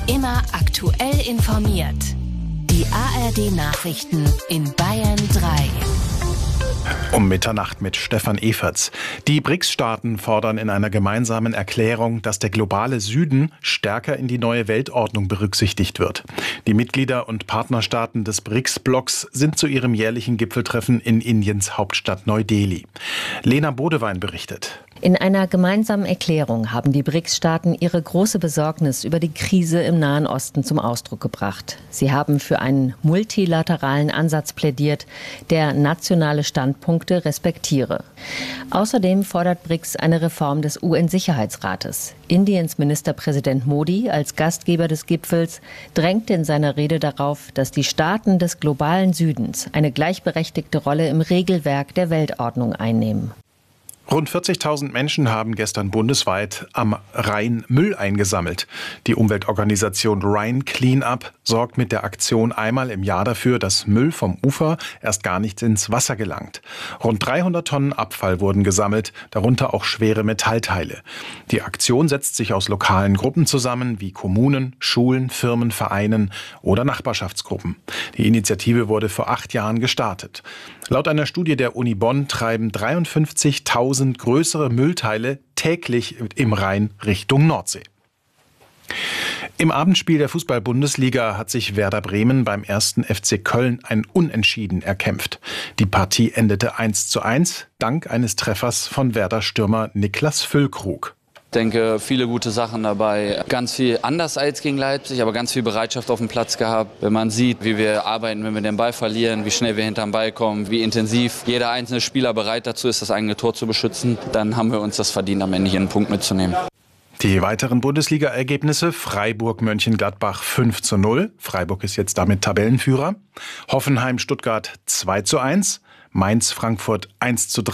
Immer aktuell informiert. Die ARD-Nachrichten in Bayern 3. Um Mitternacht mit Stefan Everts. Die BRICS-Staaten fordern in einer gemeinsamen Erklärung, dass der globale Süden stärker in die neue Weltordnung berücksichtigt wird. Die Mitglieder und Partnerstaaten des BRICS-Blocks sind zu ihrem jährlichen Gipfeltreffen in Indiens Hauptstadt Neu-Delhi. Lena Bodewein berichtet. In einer gemeinsamen Erklärung haben die BRICS-Staaten ihre große Besorgnis über die Krise im Nahen Osten zum Ausdruck gebracht. Sie haben für einen multilateralen Ansatz plädiert, der nationale Standpunkte respektiere. Außerdem fordert BRICS eine Reform des UN-Sicherheitsrates. Indiens Ministerpräsident Modi als Gastgeber des Gipfels drängt in seiner Rede darauf, dass die Staaten des globalen Südens eine gleichberechtigte Rolle im Regelwerk der Weltordnung einnehmen. Rund 40.000 Menschen haben gestern bundesweit am Rhein Müll eingesammelt. Die Umweltorganisation Rhine Cleanup sorgt mit der Aktion einmal im Jahr dafür, dass Müll vom Ufer erst gar nicht ins Wasser gelangt. Rund 300 Tonnen Abfall wurden gesammelt, darunter auch schwere Metallteile. Die Aktion setzt sich aus lokalen Gruppen zusammen, wie Kommunen, Schulen, Firmen, Vereinen oder Nachbarschaftsgruppen. Die Initiative wurde vor 8 Jahren gestartet. Laut einer Studie der Uni Bonn treiben 53.000 größere Müllteile täglich im Rhein Richtung Nordsee. Im Abendspiel der Fußball-Bundesliga hat sich Werder Bremen beim 1. FC Köln ein Unentschieden erkämpft. Die Partie endete 1:1 dank eines Treffers von Werder-Stürmer Niklas Füllkrug. Ich denke, viele gute Sachen dabei. Ganz viel anders als gegen Leipzig, aber ganz viel Bereitschaft auf dem Platz gehabt. Wenn man sieht, wie wir arbeiten, wenn wir den Ball verlieren, wie schnell wir hinterm Ball kommen, wie intensiv jeder einzelne Spieler bereit dazu ist, das eigene Tor zu beschützen, dann haben wir uns das verdient, am Ende hier einen Punkt mitzunehmen. Die weiteren Bundesliga-Ergebnisse: Freiburg-Mönchengladbach 5:0. Freiburg ist jetzt damit Tabellenführer. Hoffenheim-Stuttgart 2:1. Mainz-Frankfurt 1:3.